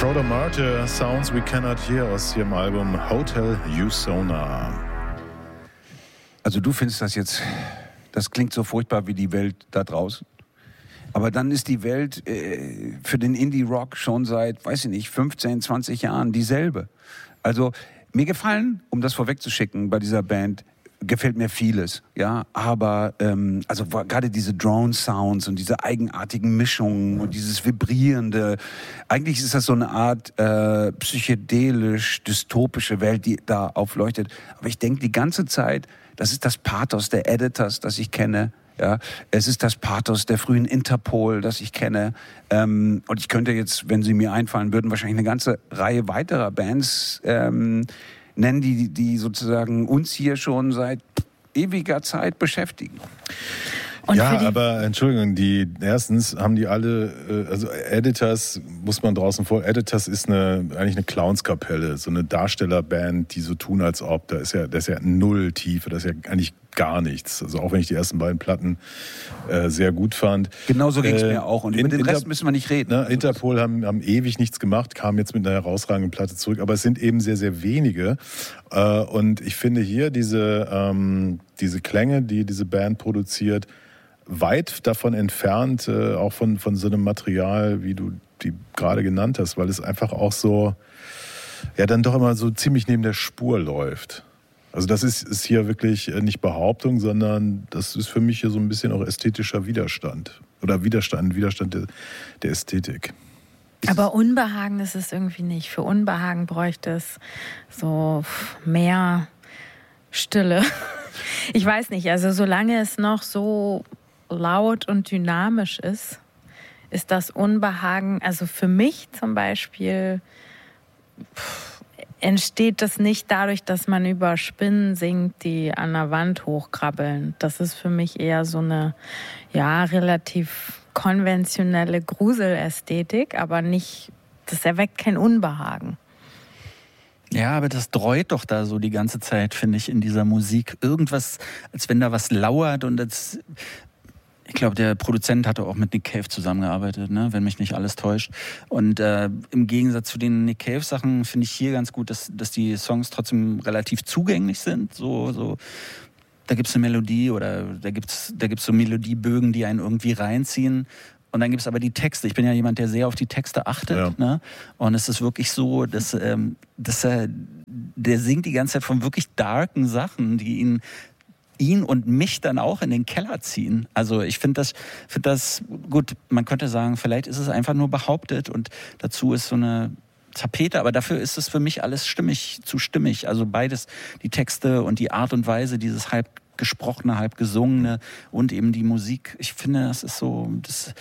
Proto Marte, Sounds We Cannot Hear aus ihrem Album Hotel Usona. Also du findest das klingt so furchtbar wie die Welt da draußen. Aber dann ist die Welt für den Indie-Rock schon seit, 15, 20 Jahren dieselbe. Also mir gefallen, um das vorwegzuschicken, bei dieser Band gefällt mir vieles, ja, aber also gerade diese Drone-Sounds und diese eigenartigen Mischungen und dieses vibrierende, eigentlich ist das so eine Art psychedelisch-dystopische Welt, die da aufleuchtet. Aber ich denke die ganze Zeit, das ist das Pathos der Editors, das ich kenne. Ja, es ist das Pathos der frühen Interpol, das ich kenne. Und ich könnte jetzt, wenn sie mir einfallen würden, wahrscheinlich eine ganze Reihe weiterer Bands nennen, die sozusagen uns hier schon seit ewiger Zeit beschäftigen. Und ja, aber Entschuldigung, erstens haben die alle, also Editors muss man draußen vor, Editors ist eigentlich eine Clownskapelle, so eine Darstellerband, die so tun, als ob, das ist ja null Tiefe, das ist ja eigentlich gar nichts. Also auch wenn ich die ersten beiden Platten sehr gut fand. Genauso ging es mir auch und über den Rest müssen wir nicht reden. Ne, Interpol haben ewig nichts gemacht, kamen jetzt mit einer herausragenden Platte zurück, aber es sind eben sehr, sehr wenige. Und ich finde hier diese Klänge, die diese Band produziert, weit davon entfernt, auch von so einem Material, wie du die gerade genannt hast, weil es einfach auch so, ja, dann doch immer so ziemlich neben der Spur läuft. Also das ist hier wirklich nicht Behauptung, sondern das ist für mich hier so ein bisschen auch ästhetischer Widerstand. Oder Widerstand der Ästhetik. Aber Unbehagen ist es irgendwie nicht. Für Unbehagen bräuchte es so mehr Stille. Ich weiß nicht, also solange es noch so laut und dynamisch ist das Unbehagen, also für mich zum Beispiel, entsteht das nicht dadurch, dass man über Spinnen singt, die an der Wand hochkrabbeln. Das ist für mich eher so eine, ja, relativ konventionelle Gruselästhetik, aber nicht, das erweckt kein Unbehagen. Ja, aber das dreut doch da so die ganze Zeit, finde ich, in dieser Musik. Irgendwas, als wenn da was lauert und ich glaube, der Produzent hatte auch mit Nick Cave zusammengearbeitet, ne? Wenn mich nicht alles täuscht. Und im Gegensatz zu den Nick Cave-Sachen finde ich hier ganz gut, dass die Songs trotzdem relativ zugänglich sind. So, da gibt's eine Melodie oder da gibt's so Melodiebögen, die einen irgendwie reinziehen. Und dann gibt's aber die Texte. Ich bin ja jemand, der sehr auf die Texte achtet. Ja. Ne? Und es ist wirklich so, dass der singt die ganze Zeit von wirklich darken Sachen, die ihn und mich dann auch in den Keller ziehen. Also ich finde das gut, man könnte sagen, vielleicht ist es einfach nur behauptet und dazu ist so eine Tapete, aber dafür ist es für mich alles zu stimmig. Also beides, die Texte und die Art und Weise, dieses halb gesprochene, halb gesungene und eben die Musik. Ich finde, das ist so,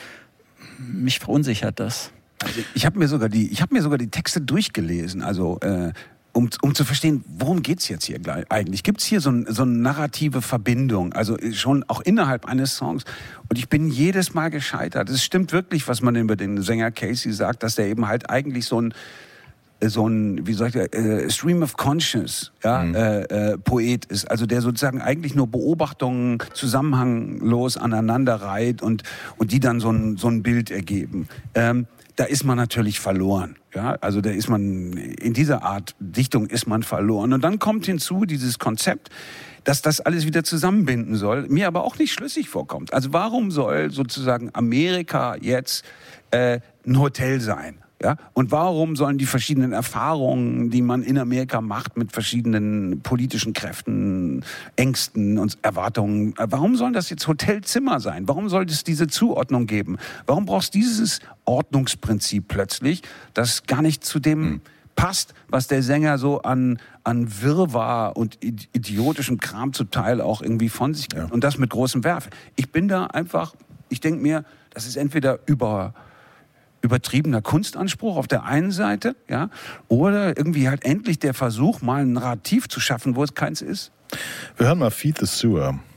mich verunsichert das. Also ich habe mir sogar die Texte durchgelesen, also um zu verstehen, worum geht's jetzt hier eigentlich? Gibt's hier so eine narrative Verbindung, also schon auch innerhalb eines Songs? Und ich bin jedes Mal gescheitert. Es stimmt wirklich, was man über den Sänger Casey sagt, dass der eben halt eigentlich so ein wie soll ich Stream of Conscious, ja, Poet ist, also der sozusagen eigentlich nur Beobachtungen zusammenhanglos aneinander reiht und die dann so ein Bild ergeben. Da ist man natürlich verloren. Ja, also da ist man, in dieser Art Dichtung ist man verloren. Und dann kommt hinzu dieses Konzept, dass das alles wieder zusammenbinden soll, mir aber auch nicht schlüssig vorkommt. Also warum soll sozusagen Amerika jetzt ein Hotel sein? Ja? Und warum sollen die verschiedenen Erfahrungen, die man in Amerika macht mit verschiedenen politischen Kräften, Ängsten und Erwartungen, warum sollen das jetzt Hotelzimmer sein? Warum soll es diese Zuordnung geben? Warum brauchst du dieses Ordnungsprinzip plötzlich, das gar nicht zu dem passt, was der Sänger so an Wirrwarr und idiotischem Kram zum Teil auch irgendwie von sich gibt. Ja. Und das mit großem Werf. Ich denke mir, das ist entweder übertriebener Kunstanspruch auf der einen Seite, ja, oder irgendwie halt endlich der Versuch, mal ein Narrativ zu schaffen, wo es keins ist. Wir hören mal Feed the Sewer.